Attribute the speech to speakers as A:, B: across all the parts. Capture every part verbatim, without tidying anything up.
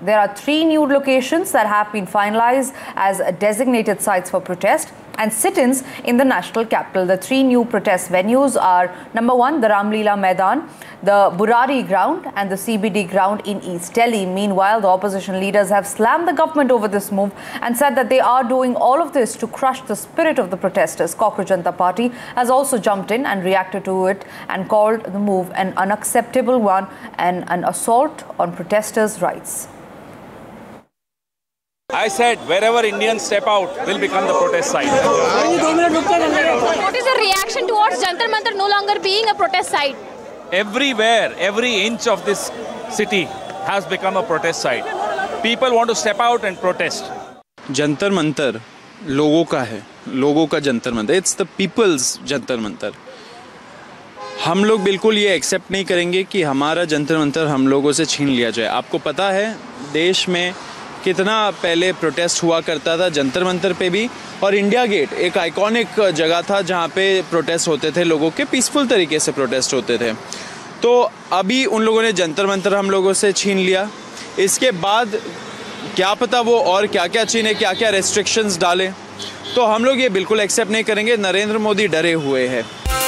A: There are three new locations that have been finalized as designated sites for protest and sit-ins in the national capital. The three new protest venues are number one, the Ramleela Maidan, the Burari ground and the C B D ground in East Delhi. Meanwhile, the opposition leaders have slammed the government over this move and said that they are doing all of this to crush the spirit of the protesters. Cockroach Janata Party has also jumped in and reacted to it and called the move an unacceptable one and an assault on protesters' rights.
B: I said wherever Indians step out will become the protest site.
C: What is the reaction towards Jantar Mantar no longer being a protest site?
B: Everywhere, every inch of this city has become a protest site. People want to step out and protest.
D: Jantar Mantar लोगों का है, लोगों का Jantar Mantar. It's the people's Jantar Mantar. हम लोग बिल्कुल ये accept नहीं करेंगे कि हमारा जंतर मंतर हम लोगों से छीन लिया जाए. आपको पता है देश में कितना पहले प्रोटेस्ट हुआ करता था जंतर मंतर पे भी, और इंडिया गेट एक आइकॉनिक जगह था जहाँ पे प्रोटेस्ट होते थे, लोगों के पीसफुल तरीके से प्रोटेस्ट होते थे. तो अभी उन लोगों ने जंतर मंतर हम लोगों से छीन लिया. इसके बाद क्या पता वो और क्या क्या छीने, क्या क्या रेस्ट्रिक्शंस डालें. तो हम लोग ये बिल्कुल एक्सेप्ट नहीं करेंगे. नरेंद्र मोदी डरे हुए हैं.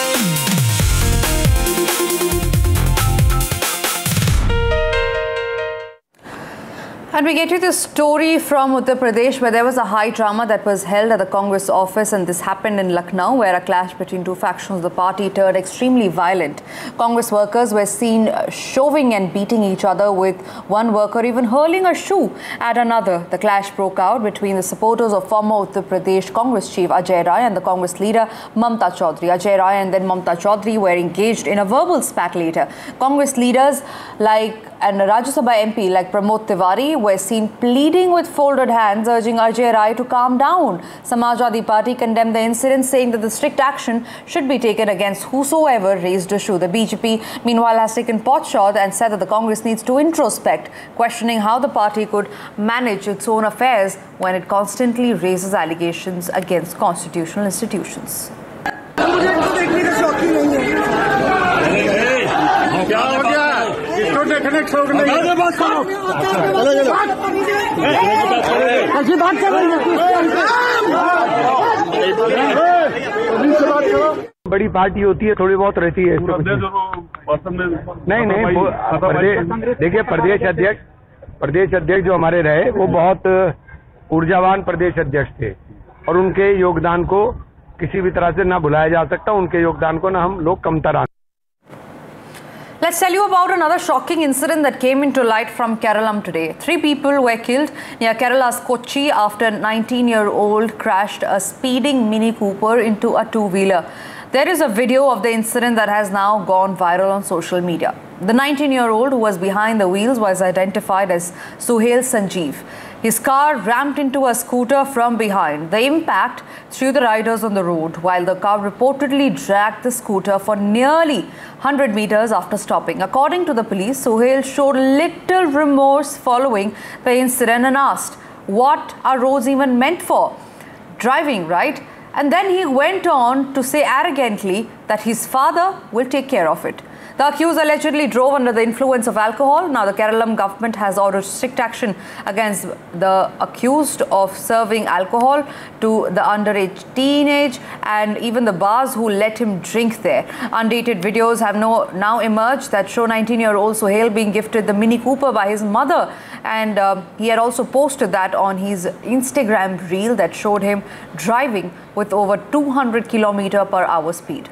A: And we get you this story from Uttar Pradesh, where there was a high drama that was held at the Congress office, and this happened in Lucknow, where a clash between two factions of the party turned extremely violent. Congress workers were seen shoving and beating each other, with one worker even hurling a shoe at another. The clash broke out between the supporters of former Uttar Pradesh Congress chief Ajay Rai and the Congress leader Mamta Chaudhary. Ajay Rai and then Mamta Chaudhary were engaged in a verbal spat later. Congress leaders like and Rajya Sabha M P like Pramod Tiwari were seen pleading with folded hands, urging Ajay Rai to calm down. Samajwadi Party condemned the incident, saying that the strict action should be taken against whosoever raised a issue. The B J P, meanwhile, has taken potshot and said that the Congress needs to introspect, questioning how the party could manage its own affairs when it constantly raises allegations against constitutional institutions.
E: बड़ी party होती है, थोड़ी बहुत रहती है. नहीं नहीं देखिए, प्रदेश अध्यक्ष प्रदेश अध्यक्ष जो हमारे रहे वो बहुत ऊर्जावान प्रदेश अध्यक्ष थे, और उनके योगदान को किसी भी तरह से ना भुलाया जा सकता. उनके योगदान को ना हम लोग कमतर आंके.
A: Let's tell you about another shocking incident that came into light from Kerala today. Three people were killed near Kerala's Kochi after a nineteen-year-old crashed a speeding Mini Cooper into a two-wheeler. There is a video of the incident that has now gone viral on social media. The nineteen-year-old who was behind the wheels was identified as Suhail Sanjeev. His car rammed into a scooter from behind. The impact threw the riders on the road, while the car reportedly dragged the scooter for nearly one hundred meters after stopping. According to the police, Suhail showed little remorse following the incident and asked, "What are roads even meant for? Driving, right?" And then he went on to say arrogantly that his father will take care of it. The accused allegedly drove under the influence of alcohol. Now, the Kerala government has ordered strict action against the accused of serving alcohol to the underage teenage and even the bars who let him drink there. Undated videos have no, now emerged that show nineteen-year-old Suhail being gifted the Mini Cooper by his mother. And uh, he had also posted that on his Instagram reel that showed him driving with over two hundred kilometer per hour speed.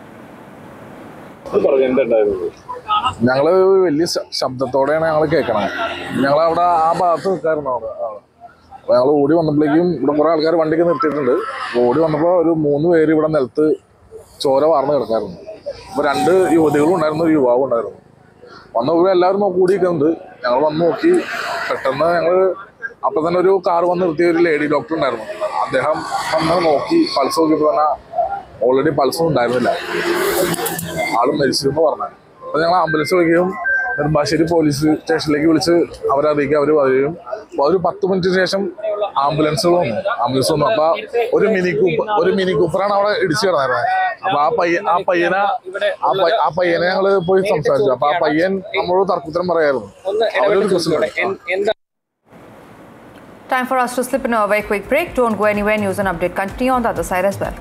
F: ഞങ്ങള് വലിയ ശബ്ദത്തോടെയാണ് ഞങ്ങൾ കേൾക്കണത്. ഞങ്ങൾ അവിടെ ആ ഭാഗത്ത് നിൽക്കായിരുന്നു. അവിടെ അപ്പോൾ ഞങ്ങൾ ഓടി വന്നപ്പോഴേക്കും ഇവിടെ കുറേ ആൾക്കാർ വണ്ടിക്ക് നിർത്തിയിട്ടുണ്ട്. ഓടി വന്നപ്പോൾ ഒരു മൂന്ന് പേര് ഇവിടെ നിലത്ത് ചോര വാർന്ന് കിടക്കായിരുന്നു. അപ്പോൾ രണ്ട് യുവതികളും ഉണ്ടായിരുന്നു, ഒരു യുവാവും ഉണ്ടായിരുന്നു. വന്നപ്പോൾ എല്ലാവരും കൂടിയിരിക്കുന്നുണ്ട്. ഞങ്ങൾ വന്ന് നോക്കി. പെട്ടെന്ന് ഞങ്ങൾ അപ്പം തന്നെ ഒരു കാർ വന്ന് നിർത്തിയ ഒരു ലേഡി ഡോക്ടർ ഉണ്ടായിരുന്നു. അദ്ദേഹം വന്ന് നോക്കി പൾസ് നോക്കിയപ്പോൾ തന്നെ ഓൾറെഡി പൾസൊന്നും ഉണ്ടായിരുന്നില്ല, ആളും മരിച്ചു എന്ന് പറഞ്ഞു. അപ്പോൾ ഞങ്ങൾ ആംബുലൻസ് വിളിക്കുകയും നെടുമ്പാശ്ശേരി പോലീസ് സ്റ്റേഷനിലേക്ക് വിളിച്ച് അവരെ അറിയിക്കുക. അവർ വരികയും അപ്പോൾ ഒരു പത്ത് മിനിറ്റിന് ശേഷം ആംബുലൻസുകൾ വന്നു ആംബുലൻസ് വന്നു അപ്പോൾ ഒരു മിനി കൂപ്പർ ഒരു മിനി കൂപ്പറാണ് അവിടെ ഇടിച്ചു കിടന്നായിരുന്നത്. അപ്പോൾ ആ പയ്യൻ ആ പയ്യനെ ആ പയ്യനെ ഞങ്ങൾ പോയി സംസാരിച്ചു. അപ്പോൾ ആ പയ്യൻ നമ്മളോട് തർക്കുത്തരം പറയായിരുന്നു. അവരൊരു പ്രശ്നം
A: Time for us to slip into a very quick break. Don't go anywhere. News and update continue on the other side as well.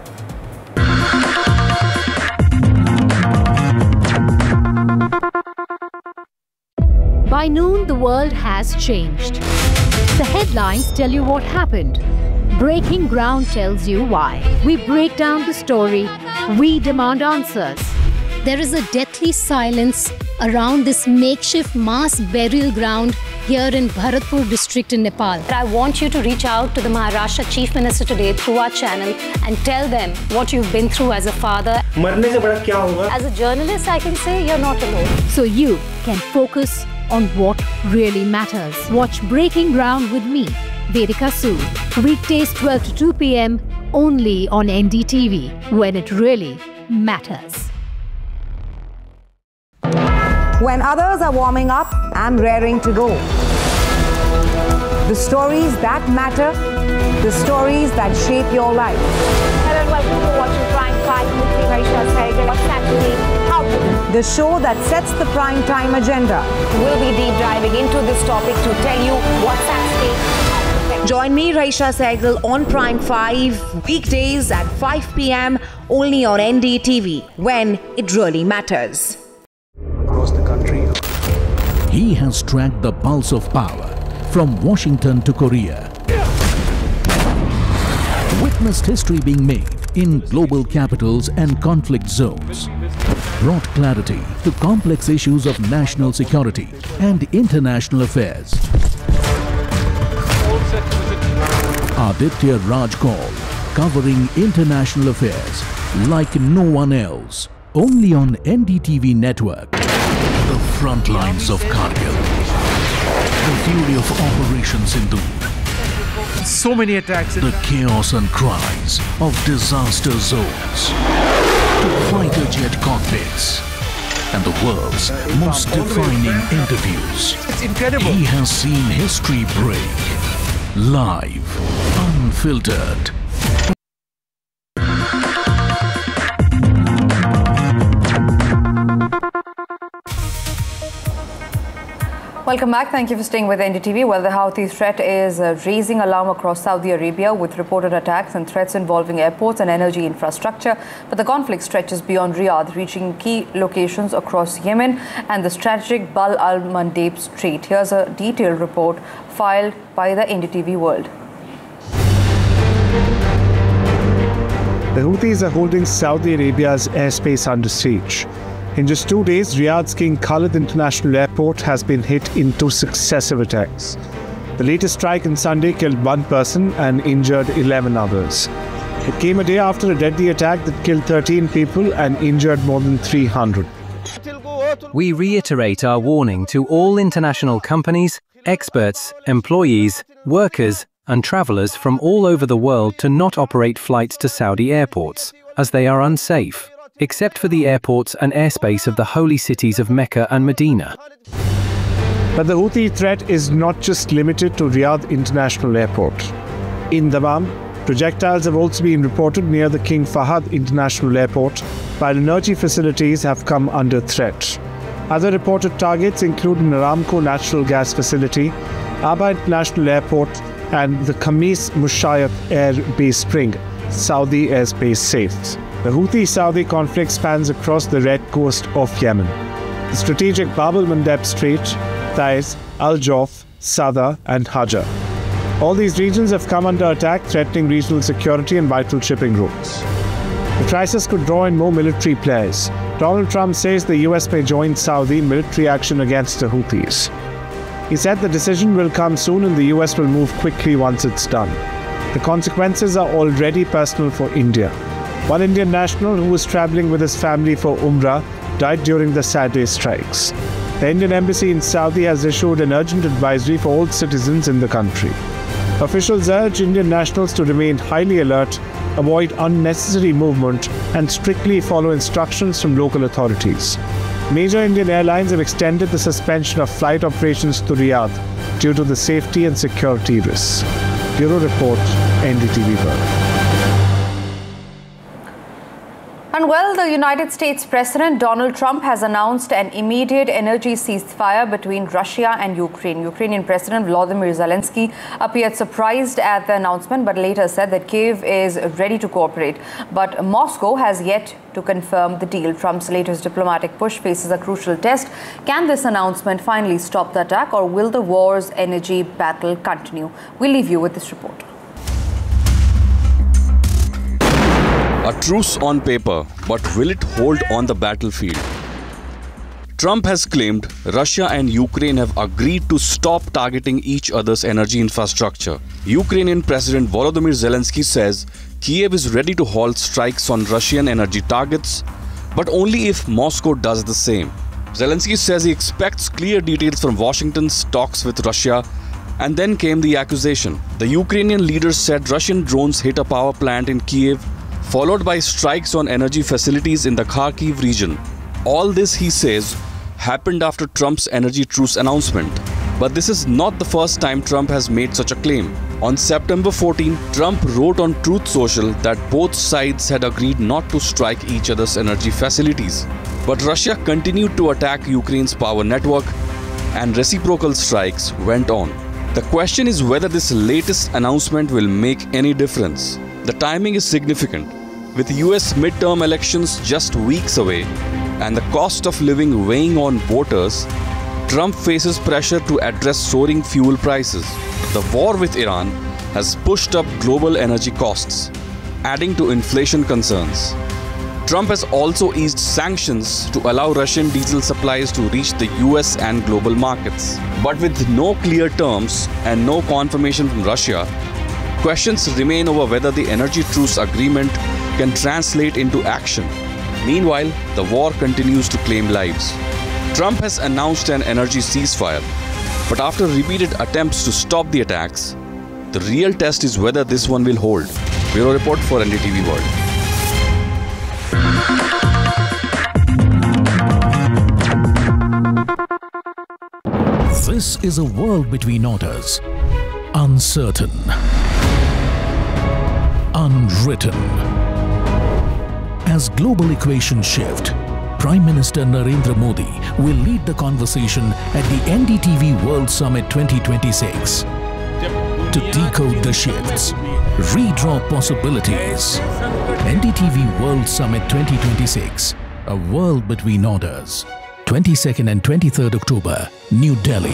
G: By noon, the world has changed. The headlines tell you what happened. Breaking Ground tells you why. We break down the story. We demand answers.
H: There is a deathly silence around this makeshift mass burial ground here in Bharatpur district in Nepal. I want you to reach out to the Maharashtra Chief Minister today through our channel and tell them what you've been through as a father. As a journalist, I can say you're not alone.
G: So you can focus on what really matters. Watch Breaking Ground with me, Vedika Sood. Weekdays twelve to two p m only on N D T V, when it really matters.
I: When others are warming up, I'm raring to go. The stories that matter, the stories that shape your life.
J: Hello and welcome to watching Prime five with me, Raisha Sehgal. What's happening? How to
I: The show that sets the prime time agenda.
J: We'll be deep diving into this topic to tell you what's at stake.
I: Join me, Raisha Sehgal, on Prime five, weekdays at five p m only on N D T V, when it really matters.
K: Across the country,
L: he has tracked the pulse of power from Washington to Korea. Witnessed history being made in global capitals and conflict zones. Brought clarity to complex issues of national security and international affairs. Aditya Raj Kaul, covering international affairs like no one else. Only on N D T V network. The front lines of Kargil. The fury of Operation Sindoor.
K: So many attacks.
L: The chaos and cries of disaster zones. To fighter jet cockpits. And the world's most defining interviews.
K: It's incredible.
L: He has seen history break. Live. Unfiltered.
A: Welcome back. Thank you for staying with N D T V. Well, the Houthi threat is uh, raising alarm across Saudi Arabia with reported attacks and threats involving airports and energy infrastructure. But the conflict stretches beyond Riyadh, reaching key locations across Yemen and the strategic Bab al-Mandeb Strait. Here's a detailed report filed by the N D T V World.
M: The Houthis are holding Saudi Arabia's airspace under siege. In just two days, Riyadh's King Khalid International Airport has been hit in two successive attacks. The latest strike on Sunday killed one person and injured eleven others. It came a day after a deadly attack that killed thirteen people and injured more than three hundred.
N: We reiterate our warning to all international companies, experts, employees, workers, and travelers from all over the world to not operate flights to Saudi airports, as they are unsafe, except for the airports and airspace of the holy cities of Mecca and Medina.
M: But the Houthi threat is not just limited to Riyadh International Airport. In Dammam, projectiles have also been reported near the King Fahad International Airport, while energy facilities have come under threat. Other reported targets include an Aramco natural gas facility, Aba International Airport, and the Khamis Mushayat Air Base Spring, Saudi airspace safe. The Houthi-Saudi conflict spans across the red coast of Yemen. The strategic Bab al-Mandeb Strait, Taiz, Al-Jawf, Sada, and Hajar. All these regions have come under attack, threatening regional security and vital shipping routes. The crisis could draw in more military players. Donald Trump says the U S may join Saudi in military action against the Houthis. He said the decision will come soon and the U S will move quickly once it's done. The consequences are already personal for India. One Indian national who was travelling with his family for Umrah died during the Saturday strikes. The Indian embassy in Saudi has issued an urgent advisory for all citizens in the country. Officials urge Indian nationals to remain highly alert, avoid unnecessary movement, and strictly follow instructions from local authorities. Major Indian airlines have extended the suspension of flight operations to Riyadh due to the safety and security risks. Bureau Report, N D T V World.
A: And well, the United States President Donald Trump has announced an immediate energy ceasefire between Russia and Ukraine. Ukrainian President Volodymyr Zelensky appeared surprised at the announcement, but later said that Kyiv is ready to cooperate. But Moscow has yet to confirm the deal. Trump's latest diplomatic push faces a crucial test. Can this announcement finally stop the attack, or will the war's energy battle continue? We'll leave you with this report.
O: A truce on paper, but will it hold on the battlefield? Trump has claimed Russia and Ukraine have agreed to stop targeting each other's energy infrastructure. Ukrainian President Volodymyr Zelensky says Kyiv is ready to halt strikes on Russian energy targets, but only if Moscow does the same. Zelensky says he expects clear details from Washington's talks with Russia, and then came the accusation. The Ukrainian leaders said Russian drones hit a power plant in Kyiv, followed by strikes on energy facilities in the Kharkiv region. All this, he says, happened after Trump's energy truce announcement. But this is not the first time Trump has made such a claim. On September fourteenth, Trump wrote on Truth Social that both sides had agreed not to strike each other's energy facilities. But Russia continued to attack Ukraine's power network, and reciprocal strikes went on. The question is whether this latest announcement will make any difference. The timing is significant. With U S midterm elections just weeks away and the cost of living weighing on voters, Trump faces pressure to address soaring fuel prices. The war with Iran has pushed up global energy costs, adding to inflation concerns. Trump has also eased sanctions to allow Russian diesel supplies to reach the U S and global markets. But with no clear terms and no confirmation from Russia, questions remain over whether the energy truce agreement can translate into action. Meanwhile, the war continues to claim lives. Trump has announced an energy ceasefire, but after repeated attempts to stop the attacks, the real test is whether this one will hold. Bureau Report for N D T V World.
L: This is a world between orders, uncertain, unwritten. As global equations shift, Prime Minister Narendra Modi will lead the conversation at the N D T V World Summit twenty twenty-six to decode the shifts, redraw possibilities. N D T V World Summit twenty twenty-six, a world between orders. twenty-second and twenty-third October, New Delhi.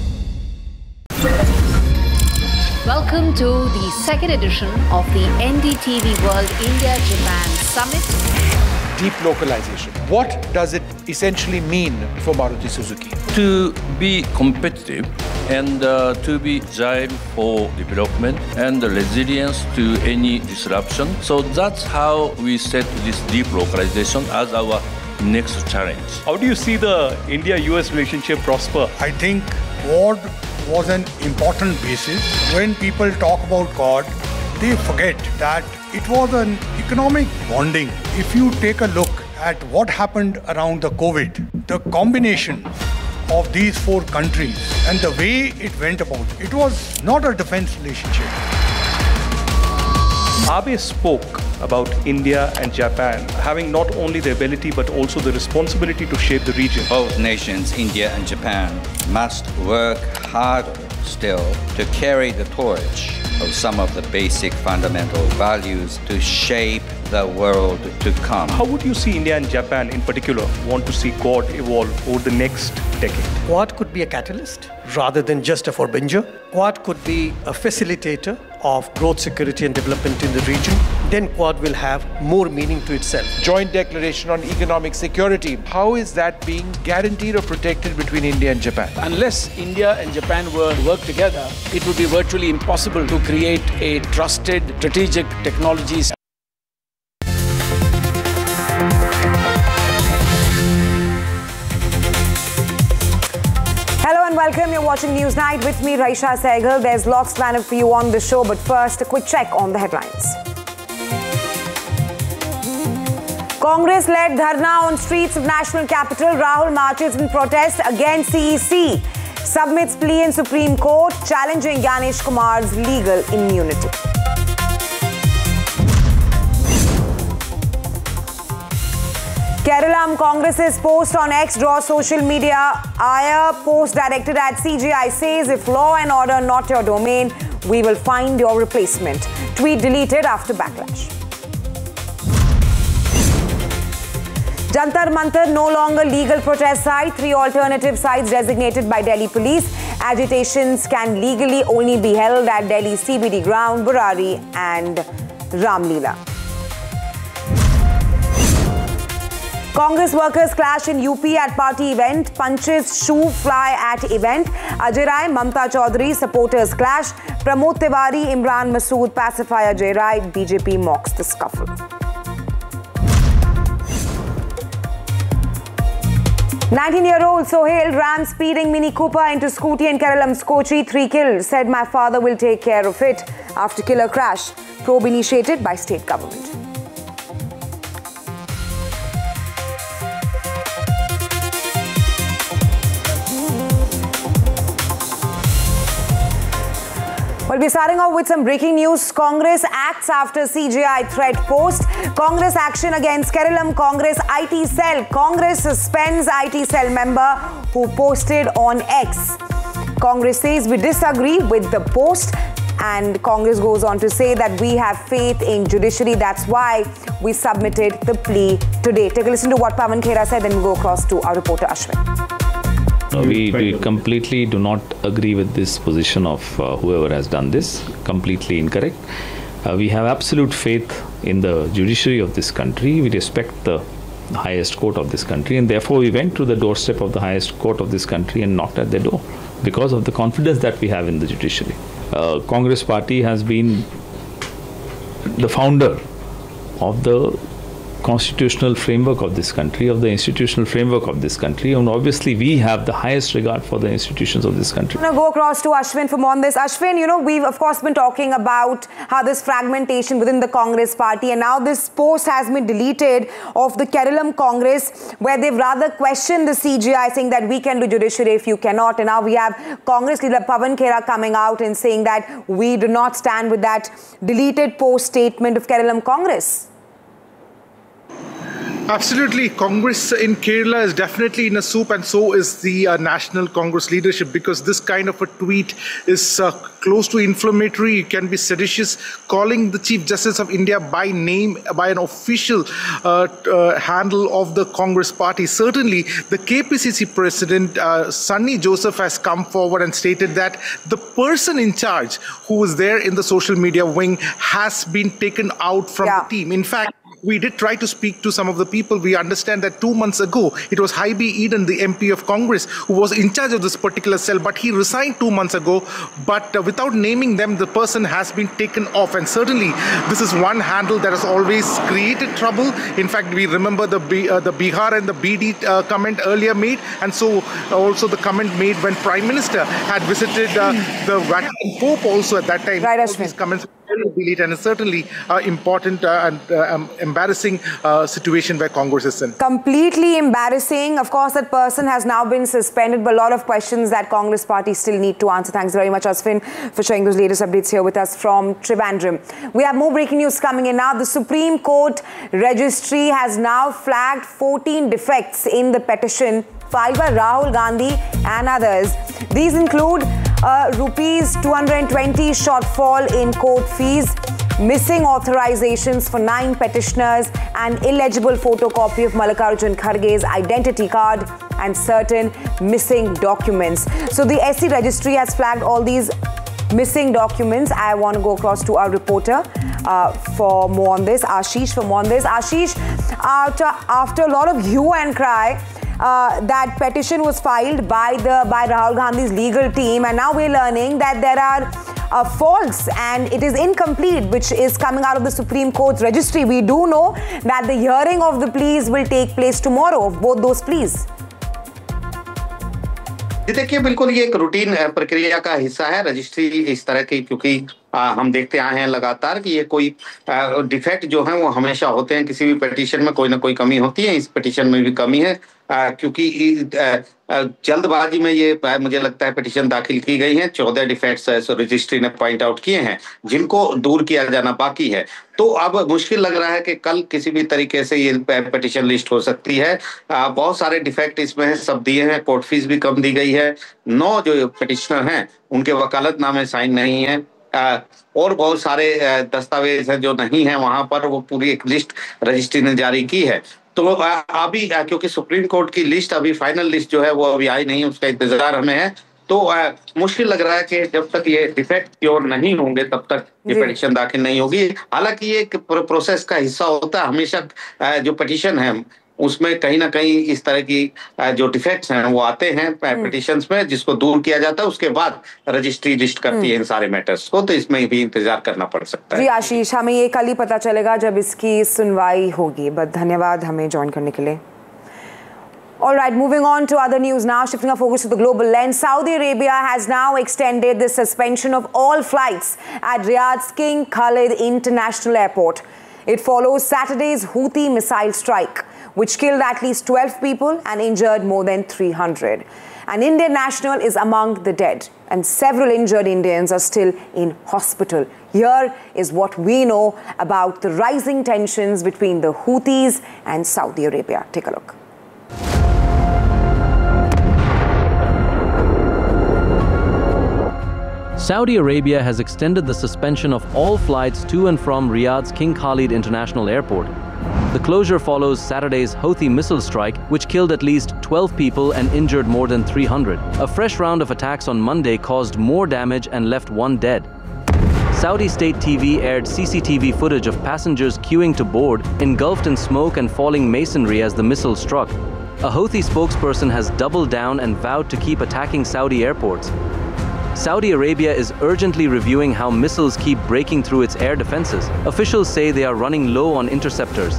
G: Welcome to the second edition of the N D T V World India-Japan Summit.
K: Deep localization. What does it essentially mean for Maruti Suzuki?
P: To be competitive and uh, to be agile for development and resilience to any disruption. So that's how we set this deep localization as our next challenge.
Q: How do you see the India-U S relationship prosper?
R: I think Ford was an important basis. When people talk about God, they forget that it was an economic bonding. If you take a look at what happened around the COVID, the combination of these four countries and the way it went about, it was not a defense relationship.
Q: Abe spoke about India and Japan having not only the ability but also the responsibility to shape the region.
S: Both nations, India and Japan, must work harder still to carry the torch of some of the basic fundamental values to shape the world to come.
Q: How would you see India and Japan in particular want to see Quad evolve over the next decade?
T: Quad could be a catalyst rather than just a forbinger. Quad could be a facilitator of growth, security and development in the region. Then Quad will have more meaning to itself.
K: Joint Declaration on Economic Security. How is that being guaranteed or protected between India and Japan?
U: Unless India and Japan were to work together, it would be virtually impossible to create a trusted strategic technologies.
I: Hello and welcome. You're watching Newsnight with me, Raisha Sehgal. There's lots planned for you on the show, but first, a quick check on the headlines. Congress-led dharna on streets of national capital. Rahul marches in protest against C E C. Submits plea in Supreme Court, challenging Gyanesh Kumar's legal immunity. Keralam Congress's post on X draws social media ire. Post directed at C J I says, if law and order not your domain, we will find your replacement. Tweet deleted after backlash. Jantar Mantar no longer legal protest site. Three alternative sites designated by Delhi police. Agitations can legally only be held at Delhi C B D ground, Burari and Ramleela. Congress workers clash in U P at party event. Punches, shoe fly at event. Ajay Rai, Mamta Chaudhary supporters clash. Pramod Tiwari, Imran Masood pacify Ajay Rai. B J P mocks the scuffle. nineteen-year-old Sohail ran speeding Mini Cooper into scooty in Keralam's Kochi. Three killed. Said my father will take care of it after killer crash. Probe initiated by state government. Well, we're starting off with some breaking news. Congress acts after C J I threat post. Congress action against Keralam Congress I T cell. Congress suspends I T cell member who posted on X. Congress says we disagree with the post, and Congress goes on to say that we have faith in judiciary. That's why we submitted the plea today. Take a listen to what Pawan Khera said, then we'll go across to our reporter Ashwin.
C: Uh, we, we completely do not agree with this position of uh, whoever has done this. Completely incorrect. Uh, we have absolute faith in the judiciary of this country. We respect the highest court of this country, and therefore we went to the doorstep of the highest court of this country and knocked at their door because of the confidence that we have in the judiciary. Uh, Congress Party has been the founder of the constitutional framework of this country, of the institutional framework of this country, and obviously we have the highest regard for the institutions of this country.
I: I'm going to go across to Ashwin for more on this. Ashwin, you know, we've of course been talking about how this fragmentation within the Congress party, and now this post has been deleted of the Keralam Congress, where they've rather questioned the C J I, saying that we can do judiciary if you cannot. And now we have Congress leader Pawan Khera coming out and saying that we do not stand with that deleted post statement of Keralam Congress.
V: Absolutely. Congress in Kerala is definitely in a soup, and so is the uh, National Congress leadership, because this kind of a tweet is uh, close to inflammatory. It can be seditious. Calling the Chief Justice of India by name, by an official uh, uh, handle of the Congress party. Certainly, the K P C C President, uh, Sunny Joseph, has come forward and stated that the person in charge who was there in the social media wing has been taken out from yeah. the team. In fact, we did try to speak to some of the people. We understand that two months ago, it was Haibi Eden, the M P of Congress, who was in charge of this particular cell, but he resigned two months ago. But uh, without naming them, the person has been taken off. And certainly, this is one handle that has always created trouble. In fact, we remember the B, uh, the Bihar and the B D uh, comment earlier made, and so uh, also the comment made when Prime Minister had visited uh, the Vatican Pope also at that time.
I: Right,
V: all these comments delete, and it's certainly uh, important uh, and uh, um, embarrassing uh, situation where Congress is in.
I: Completely embarrassing. Of course, that person has now been suspended, but a lot of questions that Congress party still need to answer. Thanks very much, Ashwin, for sharing those latest updates here with us from Trivandrum. We have more breaking news coming in now. The Supreme Court Registry has now flagged fourteen defects in the petition filed by Rahul Gandhi and others. These include uh, rupees two hundred twenty shortfall in court fees, missing authorizations for nine petitioners, an illegible photocopy of Mallikarjun Kharge's identity card, and certain missing documents. So the S C Registry has flagged all these missing documents. I want to go across to our reporter uh, for more on this, Ashish, for more on this. Ashish, after, after a lot of hue and cry, Uh, that petition was filed by the by Rahul Gandhi's legal team, and now we're learning that there are uh, faults and it is incomplete, which is coming out of the Supreme Court's registry. We do know that the hearing of the pleas will take place tomorrow, of both those pleas.
W: देखिए, बिल्कुल ये एक routine प्रक्रिया का हिस्सा है registry इस तरह की, क्योंकि आ, हम देखते आए हैं लगातार कि ये कोई डिफेक्ट जो है वो हमेशा होते हैं। किसी भी पिटीशन में कोई ना कोई कमी होती है, इस पिटीशन में भी कमी है। क्योंकि जल्दबाजी में ये मुझे लगता है पिटीशन दाखिल की गई है। चौदह डिफेक्ट्स रजिस्ट्री ने पॉइंट आउट किए हैं जिनको दूर किया जाना बाकी है। तो अब मुश्किल लग रहा है कि कल किसी भी तरीके से ये पिटीशन लिस्ट हो सकती है। बहुत सारे डिफेक्ट इसमें सब दिए हैं, कोर्ट फीस भी कम दी गई है। नौ जो पिटिशनर हैं उनके वकालतनामे साइन नहीं है और बहुत सारे दस्तावेज हैं जो नहीं है वहां पर, वो पूरी एक लिस्ट रजिस्ट्री ने जारी की है। तो अभी क्योंकि सुप्रीम कोर्ट की लिस्ट अभी फाइनल लिस्ट जो है वो अभी आई नहीं है, उसका इंतजार हमें है। तो आ, मुश्किल लग रहा है कि जब तक ये डिफेक्ट क्योर नहीं होंगे तब तक ये पिटीशन दाखिल नहीं होगी। हालांकि ये एक प्रोसेस का हिस्सा होता है हमेशा। जो पिटीशन है उसमें कहीं ना कहीं इस तरह की जो डिफेक्ट्स हैं वो आते हैं पिटीशंस में, जिसको दूर किया जाता है। उसके बाद रजिस्ट्री लिस्ट करती है इन सारे मैटर्स को, तो इसमें भी इंतजार करना पड़ सकता है।
I: जी आशीष, हमें ये कल ही पता चलेगा जब इसकी सुनवाई होगी। बट धन्यवाद हमें ज्वाइन करने के लिए। All right, moving on to other news now, shifting our focus to the global lens. Saudi Arabia has now extended the suspension of all flights at Riyadh's King Khalid International Airport. It follows Saturday's Houthi missile strike, which killed at least twelve people and injured more than three hundred. An Indian national is among the dead, and several injured Indians are still in hospital. Here is what we know about the rising tensions between the Houthis and Saudi Arabia. Take a look.
B: Saudi Arabia has extended the suspension of all flights to and from Riyadh's King Khalid International Airport. The closure follows Saturday's Houthi missile strike, which killed at least twelve people and injured more than three hundred. A fresh round of attacks on Monday caused more damage and left one dead. Saudi state T V aired C C T V footage of passengers queuing to board, engulfed in smoke and falling masonry as the missile struck. A Houthi spokesperson has doubled down and vowed to keep attacking Saudi airports. Saudi Arabia is urgently reviewing how missiles keep breaking through its air defenses. Officials say they are running low on interceptors.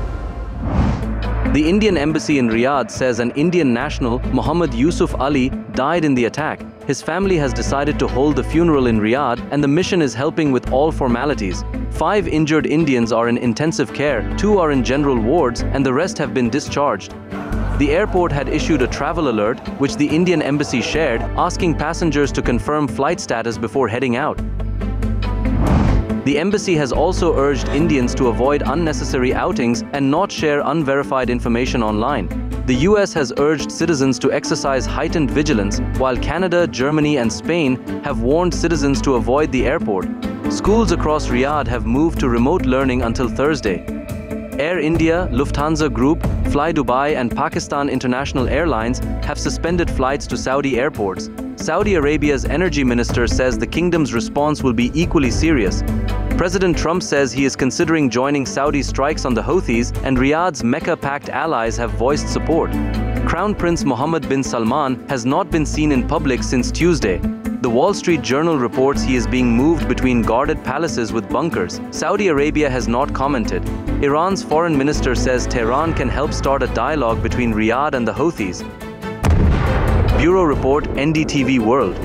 B: The Indian embassy in Riyadh says an Indian national, Muhammad Yusuf Ali, died in the attack. His family has decided to hold the funeral in Riyadh, and the mission is helping with all formalities. Five injured Indians are in intensive care, two are in general wards, and the rest have been discharged. The airport had issued a travel alert, which the Indian embassy shared, asking passengers to confirm flight status before heading out. The embassy has also urged Indians to avoid unnecessary outings and not share unverified information online. The U S has urged citizens to exercise heightened vigilance, while Canada, Germany, and Spain have warned citizens to avoid the airport. Schools across Riyadh have moved to remote learning until Thursday. Air India, Lufthansa Group, Fly Dubai, and Pakistan International Airlines have suspended flights to Saudi airports. Saudi Arabia's energy minister says the kingdom's response will be equally serious. President Trump says he is considering joining Saudi strikes on the Houthis, and Riyadh's Mecca-packed allies have voiced support. Crown Prince Mohammed bin Salman has not been seen in public since Tuesday. The Wall Street Journal reports he is being moved between guarded palaces with bunkers. Saudi Arabia has not commented. Iran's foreign minister says Tehran can help start a dialogue between Riyadh and the Houthis. Bureau Report, N D T V World.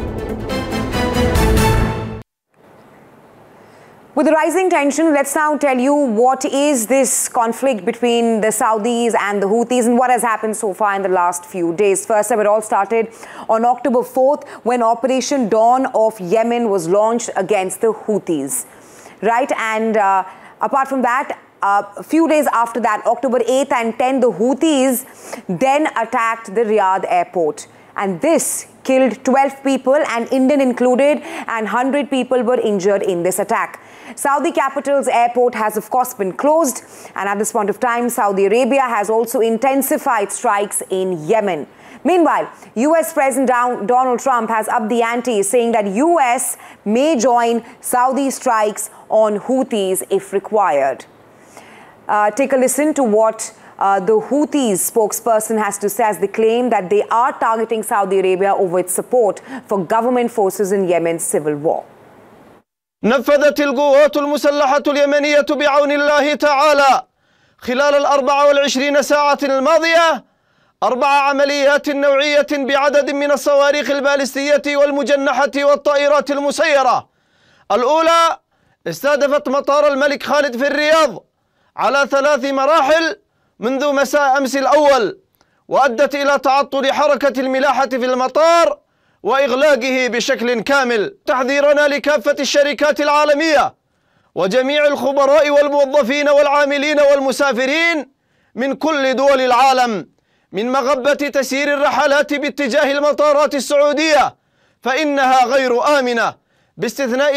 I: With the rising tension, let's now tell you what is this conflict between the Saudis and the Houthis and what has happened so far in the last few days. First up, it all started on October fourth when Operation Dawn of Yemen was launched against the Houthis. Right, and uh, apart from that, uh, a few days after that, October eighth and tenth, the Houthis then attacked the Riyadh airport. And this killed twelve people, and Indian included, and one hundred people were injured in this attack. Saudi capital's airport has of course been closed, and at this point of time, Saudi Arabia has also intensified strikes in Yemen. Meanwhile, U S President Donald Trump has upped the ante, saying that U S may join Saudi strikes on Houthis if required. Uh, take a listen to what Uh, the Houthis spokesperson has to say as they claim that they are targeting Saudi Arabia over its support for government forces in Yemen's civil war.
D: نفذت القوات المسلحة اليمنية بعون الله تعالى خلال الأربع والعشرين ساعة الماضية أربع عمليات نوعية بعدد من الصواريخ البالستية والمجنحة والطائرات المسيرة. الأولى استهدفت مطار الملك خالد في الرياض على ثلاث مراحل منذ مساء أمس الأول، وأدت إلى تعطل حركة الملاحة في المطار وإغلاقه بشكل كامل. تحذيرنا لكافة الشركات العالمية وجميع الخبراء والموظفين والعاملين والمسافرين من كل دول العالم من مغبة تسيير الرحلات باتجاه المطارات السعودية، فإنها غير آمنة باستثناء